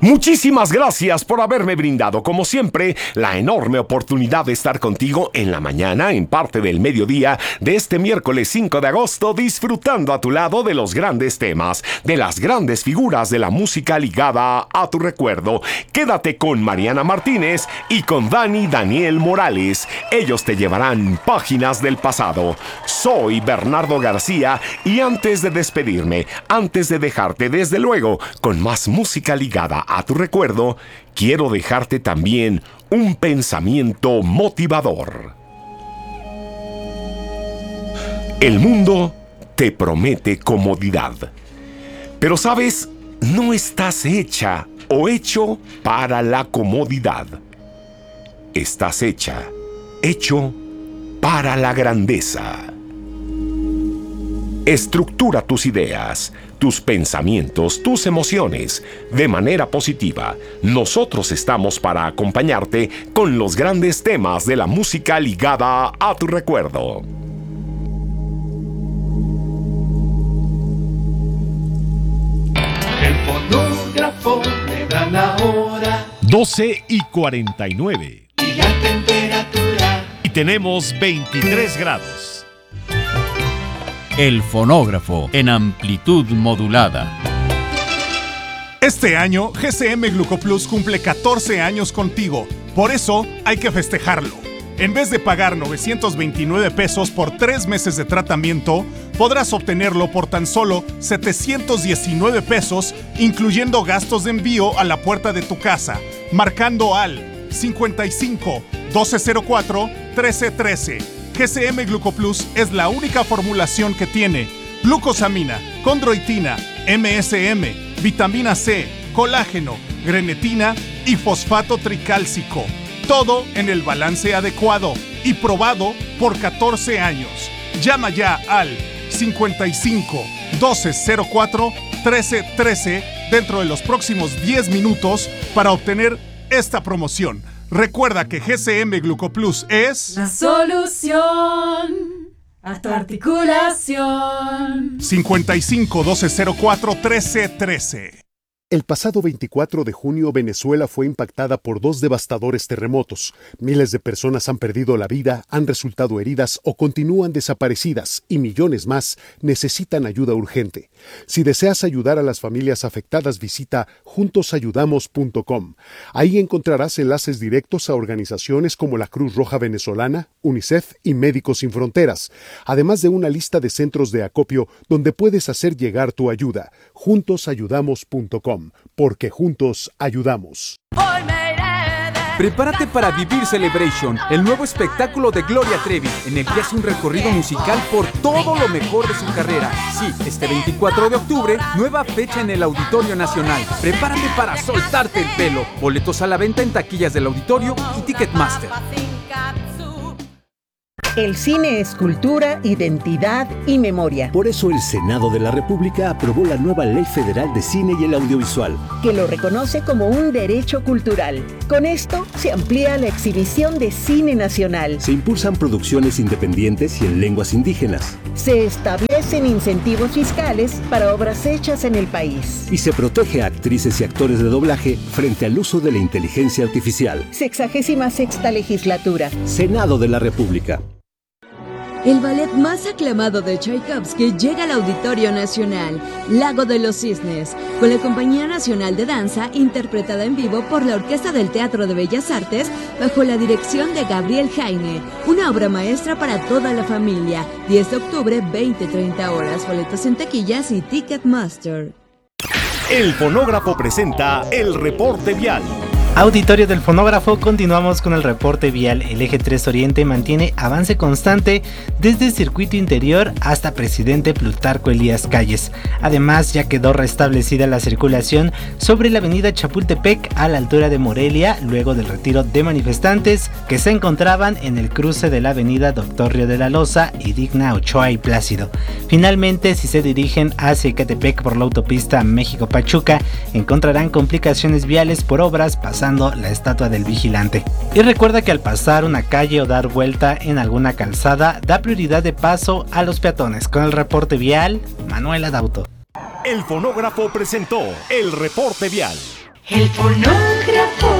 Muchísimas gracias por haberme brindado, como siempre, la enorme oportunidad de estar contigo en la mañana, en parte del mediodía de este miércoles 5 de agosto, disfrutando a tu lado de los grandes temas, de las grandes figuras de la música ligada a tu recuerdo. Quédate con Mariana Martínez y con Daniel Morales. Ellos te llevarán páginas del pasado. Soy Bernardo García y antes de despedirme, antes de dejarte desde luego con más música ligada a tu recuerdo, quiero dejarte también un pensamiento motivador. El mundo te promete comodidad, pero sabes, no estás hecha o hecho para la comodidad. Estás hecho para la grandeza. Estructura tus ideas, tus pensamientos, tus emociones de manera positiva. Nosotros estamos para acompañarte con los grandes temas de la música ligada a tu recuerdo. El fonógrafo me da la hora. 12:49. Y la temperatura. Y tenemos 23 grados. El fonógrafo en amplitud modulada. Este año, GCM Glucoplus cumple 14 años contigo. Por eso, hay que festejarlo. En vez de pagar 929 pesos por 3 meses de tratamiento, podrás obtenerlo por tan solo 719 pesos, incluyendo gastos de envío a la puerta de tu casa, marcando al 55 1204 1313. GCM Glucoplus es la única formulación que tiene glucosamina, condroitina, MSM, vitamina C, colágeno, grenetina y fosfato tricálcico. Todo en el balance adecuado y probado por 14 años. Llama ya al 55 1204 1313 dentro de los próximos 10 minutos para obtener esta promoción. Recuerda que GCM Glucoplus es la solución a tu articulación. 55 1204 1313. El pasado 24 de junio, Venezuela fue impactada por 2 devastadores terremotos. Miles de personas han perdido la vida, han resultado heridas o continúan desaparecidas y millones más necesitan ayuda urgente. Si deseas ayudar a las familias afectadas, visita juntosayudamos.com. Ahí encontrarás enlaces directos a organizaciones como la Cruz Roja Venezolana, UNICEF y Médicos Sin Fronteras, además de una lista de centros de acopio donde puedes hacer llegar tu ayuda. juntosayudamos.com. Porque juntos ayudamos. Prepárate para vivir Celebration, el nuevo espectáculo de Gloria Trevi, en el que hace un recorrido musical por todo lo mejor de su carrera. Sí, este 24 de octubre, nueva fecha en el Auditorio Nacional. Prepárate para soltarte el pelo. Boletos a la venta en taquillas del auditorio y Ticketmaster. El cine es cultura, identidad y memoria. Por eso el Senado de la República aprobó la nueva Ley Federal de Cine y el Audiovisual, que lo reconoce como un derecho cultural. Con esto se amplía la exhibición de cine nacional. Se impulsan producciones independientes y en lenguas indígenas. Se establecen incentivos fiscales para obras hechas en el país. Y se protege a actrices y actores de doblaje frente al uso de la inteligencia artificial. 66ª legislatura. Senado de la República. El ballet más aclamado de Tchaikovsky llega al Auditorio Nacional, Lago de los Cisnes, con la Compañía Nacional de Danza, interpretada en vivo por la Orquesta del Teatro de Bellas Artes, bajo la dirección de Gabriel Jaime. Una obra maestra para toda la familia. 10 de octubre, 20-30 horas. Boletos en taquillas y Ticketmaster. El Fonógrafo presenta el reporte vial. Auditorio del Fonógrafo, continuamos con el reporte vial. El eje 3 Oriente mantiene avance constante desde Circuito Interior hasta Presidente Plutarco Elías Calles. Además, ya quedó restablecida la circulación sobre la avenida Chapultepec a la altura de Morelia, luego del retiro de manifestantes que se encontraban en el cruce de la avenida Doctor Río de la Loza y Digna Ochoa y Plácido. Finalmente, si se dirigen hacia Ecatepec por la autopista México-Pachuca, encontrarán complicaciones viales por obras pasando la estatua del vigilante. Y recuerda que al pasar una calle o dar vuelta en alguna calzada, da prioridad de paso a los peatones. Con el reporte vial, Manuel Adauto. El Fonógrafo presentó el reporte vial. El fonógrafo.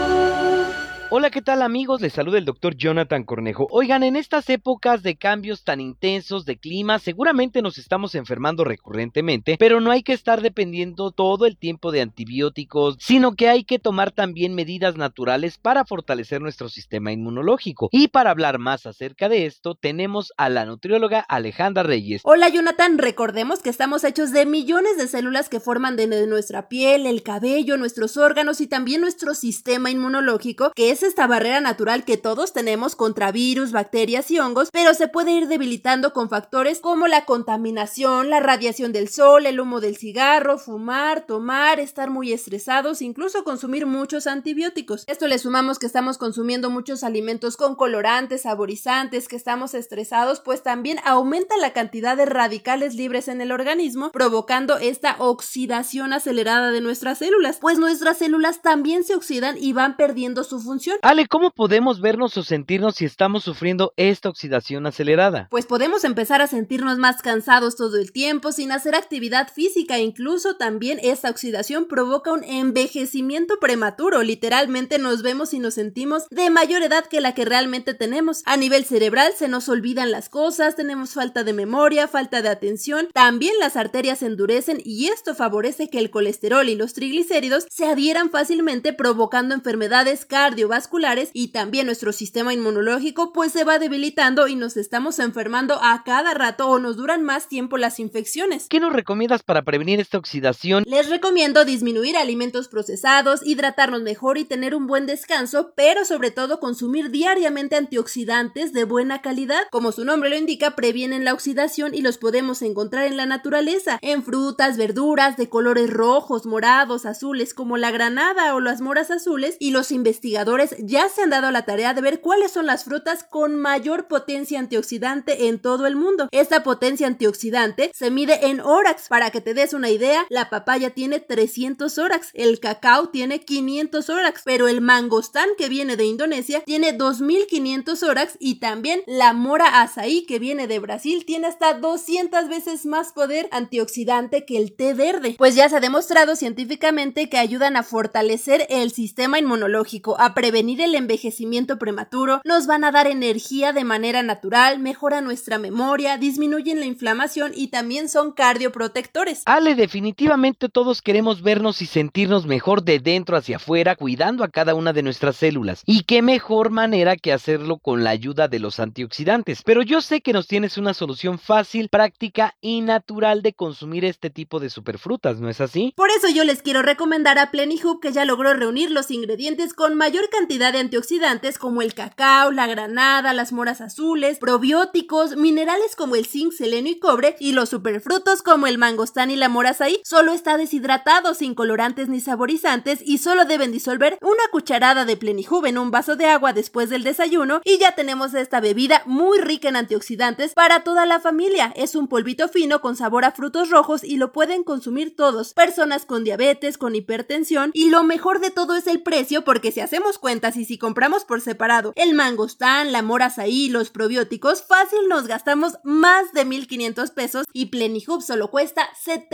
Hola, ¿qué tal amigos? Les saluda el doctor Jonathan Cornejo. Oigan, en estas épocas de cambios tan intensos de clima, seguramente nos estamos enfermando recurrentemente, pero no hay que estar dependiendo todo el tiempo de antibióticos, sino que hay que tomar también medidas naturales para fortalecer nuestro sistema inmunológico. Y para hablar más acerca de esto, tenemos a la nutrióloga Alejandra Reyes. Hola Jonathan, recordemos que estamos hechos de millones de células que forman de nuestra piel, el cabello, nuestros órganos y también nuestro sistema inmunológico, que es esta barrera natural que todos tenemos contra virus, bacterias y hongos, pero se puede ir debilitando con factores como la contaminación, la radiación del sol, el humo del cigarro, fumar, tomar, estar muy estresados, incluso consumir muchos antibióticos. Esto le sumamos que estamos consumiendo muchos alimentos con colorantes, saborizantes, que estamos estresados, pues también aumenta la cantidad de radicales libres en el organismo, provocando esta oxidación acelerada de nuestras células, pues nuestras células también se oxidan y van perdiendo su función. Ale, ¿cómo podemos vernos o sentirnos si estamos sufriendo esta oxidación acelerada? Pues podemos empezar a sentirnos más cansados todo el tiempo, sin hacer actividad física. Incluso también esta oxidación provoca un envejecimiento prematuro. Literalmente nos vemos y nos sentimos de mayor edad que la que realmente tenemos. A nivel cerebral se nos olvidan las cosas, tenemos falta de memoria, falta de atención. También las arterias se endurecen y esto favorece que el colesterol y los triglicéridos se adhieran fácilmente, provocando enfermedades cardiovasculares y también nuestro sistema inmunológico pues se va debilitando y nos estamos enfermando a cada rato o nos duran más tiempo las infecciones. ¿Qué nos recomiendas para prevenir esta oxidación? Les recomiendo disminuir alimentos procesados, hidratarnos mejor y tener un buen descanso, pero sobre todo consumir diariamente antioxidantes de buena calidad. Como su nombre lo indica, previenen la oxidación y los podemos encontrar en la naturaleza, en frutas, verduras de colores rojos, morados, azules como la granada o las moras azules, y los investigadores ya se han dado la tarea de ver cuáles son las frutas con mayor potencia antioxidante en todo el mundo. Esta potencia antioxidante se mide en ORAX. Para que te des una idea, la papaya tiene 300 ORAX, el cacao tiene 500 ORAX, pero el mangostán que viene de Indonesia tiene 2500 ORAX y también la mora azaí que viene de Brasil tiene hasta 200 veces más poder antioxidante que el té verde. Pues ya se ha demostrado científicamente que ayudan a fortalecer el sistema inmunológico, a prevenir el envejecimiento prematuro, nos van a dar energía de manera natural, mejora nuestra memoria, disminuyen la inflamación y también son cardioprotectores. Ale, definitivamente todos queremos vernos y sentirnos mejor de dentro hacia afuera, cuidando a cada una de nuestras células. Y qué mejor manera que hacerlo con la ayuda de los antioxidantes. Pero yo sé que nos tienes una solución fácil, práctica y natural de consumir este tipo de superfrutas, ¿no es así? Por eso yo les quiero recomendar a Plenihub, que ya logró reunir los ingredientes con mayor cantidad de antioxidantes como el cacao, la granada, las moras azules, probióticos, minerales como el zinc, selenio y cobre, y los superfrutos como el mangostán y la mora azaí. Solo está deshidratado, sin colorantes ni saborizantes, y solo deben disolver una cucharada de Plenihub en un vaso de agua después del desayuno y ya tenemos esta bebida muy rica en antioxidantes para toda la familia. Es un polvito fino con sabor a frutos rojos y lo pueden consumir todos, personas con diabetes, con hipertensión, y lo mejor de todo es el precio, porque si hacemos cuentas y si compramos por separado el mangostán, la mora azaí, los probióticos, fácil nos gastamos más de 1,500 pesos y Plenihub solo cuesta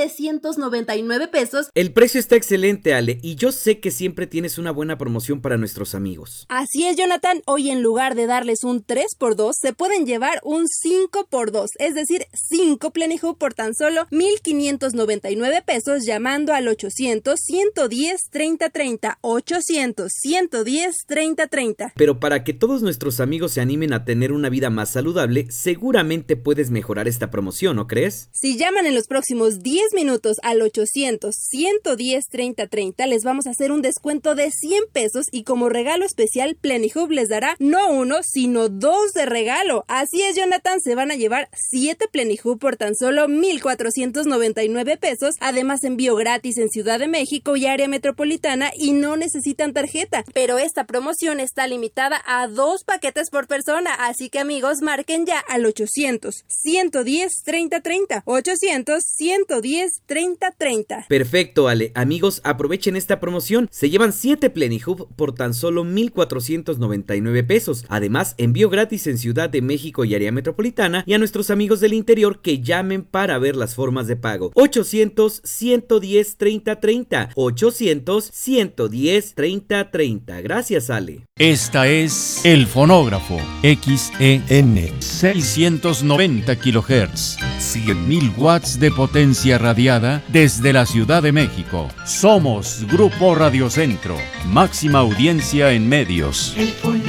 799 pesos. El precio está excelente, Ale, y yo sé que siempre tienes una buena promoción para nuestros amigos. Así es, Jonathan, hoy en lugar de darles un 3x2 se pueden llevar un 5x2, es decir, 5 Plenihub por tan solo 1,599 pesos llamando al 800-110-3030, 800-110-3030. Pero para que todos nuestros amigos se animen a tener una vida más saludable, seguramente puedes mejorar esta promoción, ¿no crees? Si llaman en los próximos 10 minutos al 800-110-3030, les vamos a hacer un descuento de 100 pesos y como regalo especial, Plenihub les dará no uno, sino 2 de regalo. Así es, Jonathan, se van a llevar 7 Plenihub por tan solo 1,499 pesos. Además, envío gratis en Ciudad de México y área metropolitana y no necesitan tarjeta. Pero esta esta promoción está limitada a 2 paquetes por persona, así que amigos, marquen ya al 800-110-3030, 800-110-3030. Perfecto, Ale. Amigos, aprovechen esta promoción. Se llevan 7 Plenihub por tan solo 1,499 pesos. Además, envío gratis en Ciudad de México y área metropolitana, y a nuestros amigos del interior que llamen para ver las formas de pago. 800-110-3030, 800-110-3030. Gracias, Ale. Esta es El Fonógrafo, XEN, 690 kHz, 100.000 watts de potencia radiada desde la Ciudad de México. Somos Grupo Radio Centro, máxima audiencia en medios. El